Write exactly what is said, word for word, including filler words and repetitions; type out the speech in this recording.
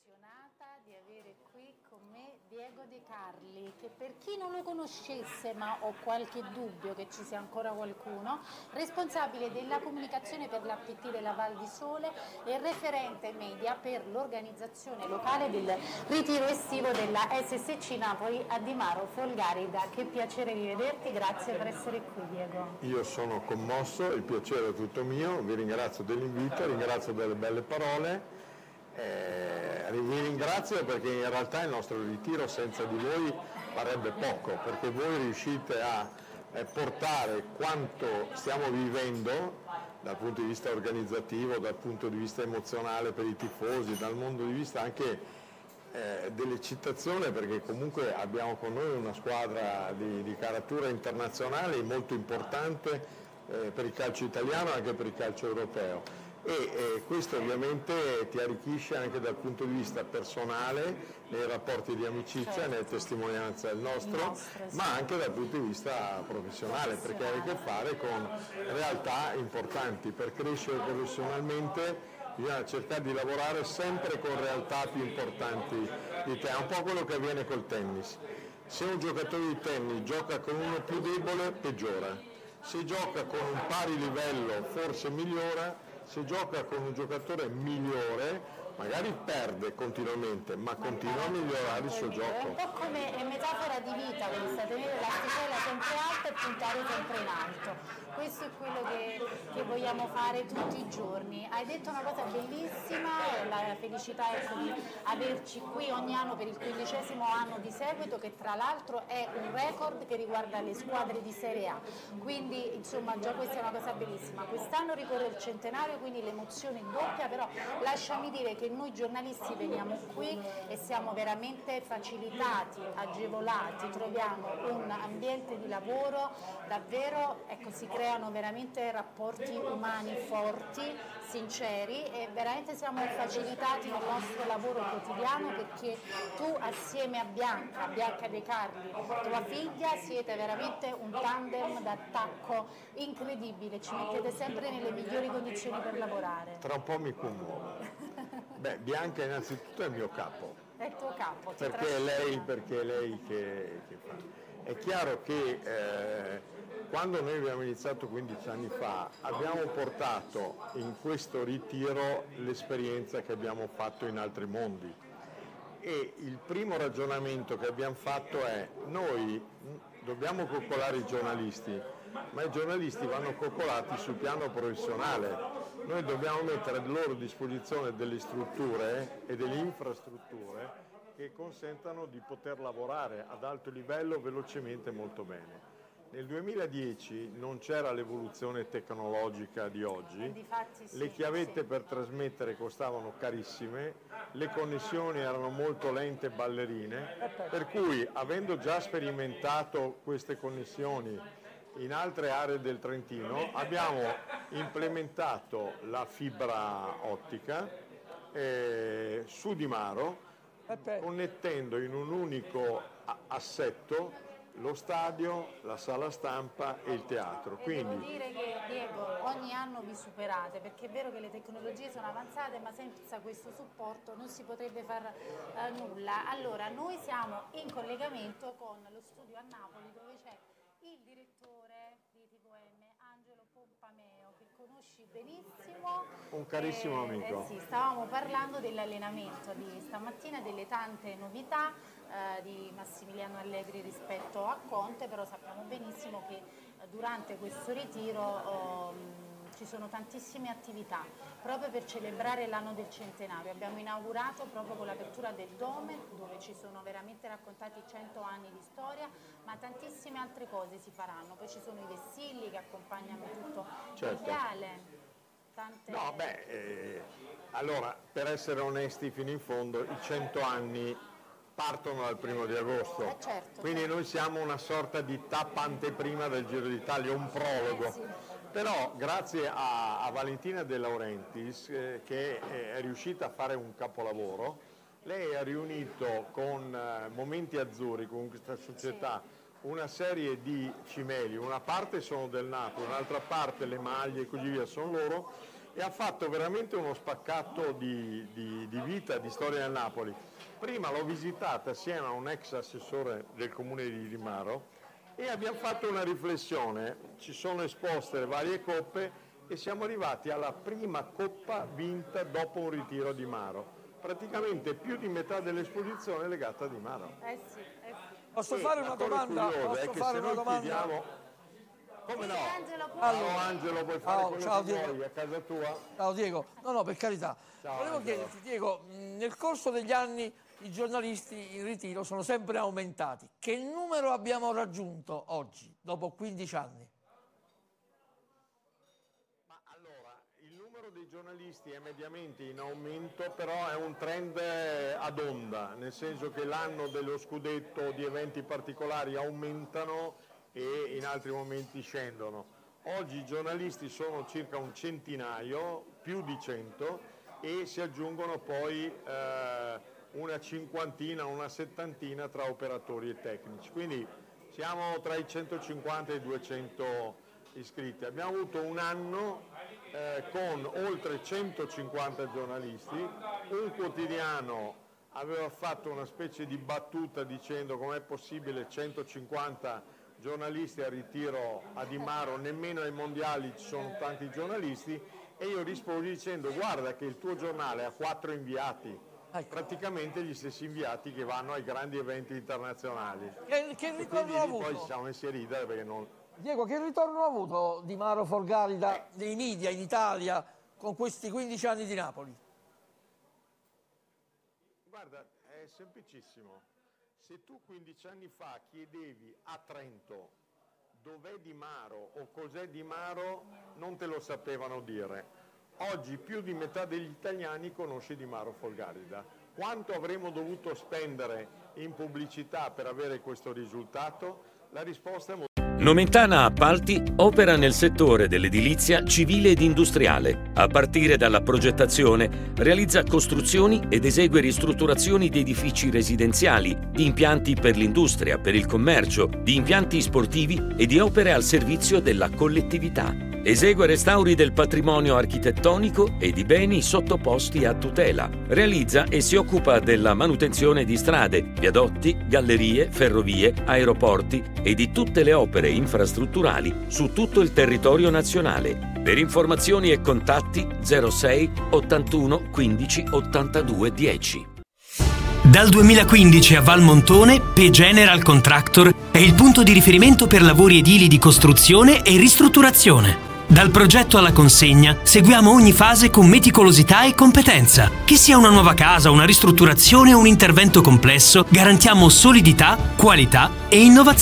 emozionata di avere qui con me Diego De Carli, che per chi non lo conoscesse, ma ho qualche dubbio che ci sia ancora qualcuno, responsabile della comunicazione per l'A P T della Val di Sole e referente media per l'organizzazione locale del ritiro estivo della S S C Napoli a Dimaro Folgarida. Che piacere di vederti, grazie per essere qui, Diego. Io sono commosso, il piacere è tutto mio, vi ringrazio dell'invito, ringrazio delle belle parole. Eh, vi ringrazio perché in realtà il nostro ritiro senza di voi farebbe poco, perché voi riuscite a eh, portare quanto stiamo vivendo dal punto di vista organizzativo, dal punto di vista emozionale per i tifosi, dal punto di vista anche eh, dell'eccitazione, perché comunque abbiamo con noi una squadra di, di caratura internazionale molto importante eh, per il calcio italiano e anche per il calcio europeo. E eh, questo ovviamente ti arricchisce anche dal punto di vista personale, nei rapporti di amicizia, certo, nelle testimonianze del nostro, nostro sì. ma anche dal punto di vista professionale, perché hai a che fare con realtà importanti. Per crescere professionalmente bisogna cercare di lavorare sempre con realtà più importanti di te, è un po' quello che avviene col tennis. Se un giocatore di tennis gioca con uno più debole, peggiora. Se gioca con un pari livello, forse migliora. Se gioca con un giocatore migliore, magari perde continuamente, ma continua a migliorare il suo gioco. È un po' come è metafora di vita questa, tenere l'asticella sempre alta e puntare sempre in alto. Questo è quello che, che vogliamo fare tutti i giorni. Hai detto una cosa bellissima, la felicità ecco, di averci qui ogni anno per il quindicesimo anno di seguito, che tra l'altro è un record che riguarda le squadre di Serie A. Quindi insomma già questa è una cosa bellissima. Quest'anno ricorre il centenario, quindi l'emozione è doppia, però lasciami dire che noi giornalisti veniamo qui e siamo veramente facilitati, agevolati, troviamo un ambiente di lavoro davvero, ecco, si creano veramente rapporti umani forti, sinceri e veramente siamo facilitati nel nostro lavoro quotidiano, perché tu assieme a Bianca, Bianca De Carli, tua figlia, siete veramente un tandem d'attacco incredibile, ci mettete sempre nelle migliori condizioni per lavorare. Tra un po' mi commuovo. Beh, Bianca innanzitutto è il mio capo. È il tuo capo. Perché è lei, perché è lei che, che fa. È chiaro che eh, quando noi abbiamo iniziato quindici anni fa abbiamo portato in questo ritiro l'esperienza che abbiamo fatto in altri mondi. E il primo ragionamento che abbiamo fatto è: noi dobbiamo coccolare i giornalisti, ma i giornalisti vanno coccolati sul piano professionale. Noi dobbiamo mettere a loro disposizione delle strutture e delle infrastrutture che consentano di poter lavorare ad alto livello velocemente e molto bene. Nel duemiladieci non c'era l'evoluzione tecnologica di oggi, difatti, sì, le chiavette sì. per trasmettere costavano carissime, le connessioni erano molto lente e ballerine, per cui avendo già sperimentato queste connessioni in altre aree del Trentino abbiamo implementato la fibra ottica eh, su Dimaro, connettendo in un unico assetto lo stadio, la sala stampa e il teatro. E Quindi devo dire che, Diego, ogni anno vi superate, perché è vero che le tecnologie sono avanzate, ma senza questo supporto non si potrebbe fare eh, nulla. Allora, noi siamo in collegamento con lo studio a Napoli, dove c'è il direttore di T V M, Angelo Pompameo, che conosci benissimo. Un carissimo eh, amico. Eh sì, stavamo parlando dell'allenamento di stamattina, delle tante novità eh, di Massimiliano Allegri rispetto a Conte, però sappiamo benissimo che eh, durante questo ritiro oh, ci sono tantissime attività proprio per celebrare l'anno del centenario. Abbiamo inaugurato proprio con l'apertura del Dome, dove ci sono veramente raccontati cento anni di storia, ma tantissime altre cose si faranno. Poi ci sono i vessilli che accompagnano tutto certo. il viale. Tante... No, beh, eh, allora, per essere onesti fino in fondo, i cento anni partono dal primo di agosto, eh certo, quindi certo. noi siamo una sorta di tappa anteprima del Giro d'Italia, un prologo. Eh sì. Però grazie a, a Valentina De Laurentiis, eh, che è riuscita a fare un capolavoro, lei ha riunito con eh, Momenti Azzurri, con questa società, sì, una serie di cimeli, una parte sono del Napoli, un'altra parte le maglie e così via sono loro, e ha fatto veramente uno spaccato di, di, di vita, di storia del Napoli. Prima l'ho visitata assieme a un ex assessore del comune di Dimaro e abbiamo fatto una riflessione, ci sono esposte le varie coppe e siamo arrivati alla prima coppa vinta dopo un ritiro a Dimaro. Praticamente più di metà dell'esposizione è legata a Dimaro. Eh sì, eh sì. Posso E fare una domanda? Posso fare una domanda? Chiediamo... Come no? Angelo, può- Allora, Angelo, puoi fare Ciao, quello ciao, che Diego. vuoi a casa tua? Ciao Diego, no no per carità, Ciao, volevo Angelo. chiederti Diego, mh, nel corso degli anni i giornalisti in ritiro sono sempre aumentati, che numero abbiamo raggiunto oggi, dopo quindici anni? Ma allora, il numero dei giornalisti è mediamente in aumento, però è un trend ad onda, nel senso che l'anno dello scudetto di eventi particolari aumentano e in altri momenti scendono. Oggi i giornalisti sono circa un centinaio, più di cento, e si aggiungono poi eh, una cinquantina, una settantina tra operatori e tecnici. Quindi siamo tra i centocinquanta e i duecento iscritti. Abbiamo avuto un anno eh, con oltre centocinquanta giornalisti, un quotidiano aveva fatto una specie di battuta dicendo com'è possibile centocinquanta giornalisti a ritiro a Dimaro, nemmeno ai mondiali ci sono tanti giornalisti, e io risposi dicendo guarda che il tuo giornale ha quattro inviati, praticamente gli stessi inviati che vanno ai grandi eventi internazionali. Che, che E quindi ritorno ha lì poi ci avuto? siamo messi a ridere perché non... Diego, che ritorno ha avuto Dimaro Folgarida nei media in Italia con questi quindici anni di Napoli? Guarda, è semplicissimo. Se tu quindici anni fa chiedevi a Trento dov'è Dimaro o cos'è Dimaro, non te lo sapevano dire. Oggi più di metà degli italiani conosce Dimaro Folgarida. Quanto avremmo dovuto spendere in pubblicità per avere questo risultato? La risposta è molto... Nomentana Appalti opera nel settore dell'edilizia civile ed industriale. A partire dalla progettazione, realizza costruzioni ed esegue ristrutturazioni di edifici residenziali, di impianti per l'industria, per il commercio, di impianti sportivi e di opere al servizio della collettività. Esegue restauri del patrimonio architettonico e di beni sottoposti a tutela. Realizza e si occupa della manutenzione di strade, viadotti, gallerie, ferrovie, aeroporti e di tutte le opere infrastrutturali su tutto il territorio nazionale. Per informazioni e contatti zero sei ottantuno quindici ottantadue dieci. Dal duemilaquindici a Valmontone, P General Contractor è il punto di riferimento per lavori edili di costruzione e ristrutturazione. Dal progetto alla consegna seguiamo ogni fase con meticolosità e competenza. Che sia una nuova casa, una ristrutturazione o un intervento complesso, garantiamo solidità, qualità e innovazione.